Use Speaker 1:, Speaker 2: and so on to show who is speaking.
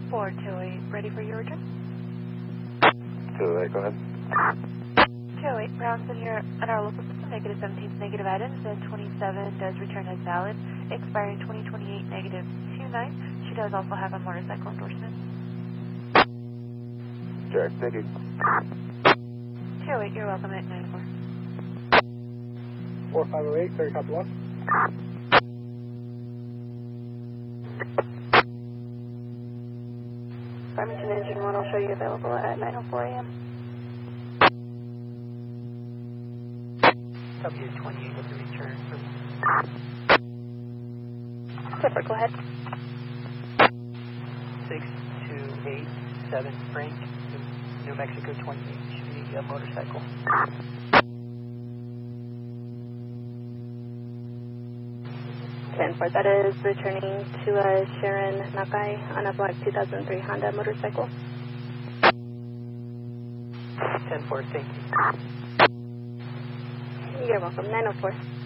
Speaker 1: 428, ready for your return?
Speaker 2: 208, go ahead.
Speaker 1: 208, Brownson here at our local system, negative 17 negative items, and 27 does return as valid, expiring 2028 negative 29. She does also have a motorcycle endorsement.
Speaker 2: Jack, thank you.
Speaker 1: 208, you're welcome at 94.
Speaker 3: 4508, 30 copy 1.
Speaker 1: Farmington Engine 1 will show you available at 9:04 a.m.
Speaker 3: W28 with the return.
Speaker 1: Clipper, go ahead.
Speaker 3: 6287 Frank, New Mexico 28, should be a motorcycle.
Speaker 1: 10-4, that is returning to Sharon Nakai on a black 2003 Honda motorcycle.
Speaker 3: 10-4, thank you.
Speaker 1: You're welcome, 904.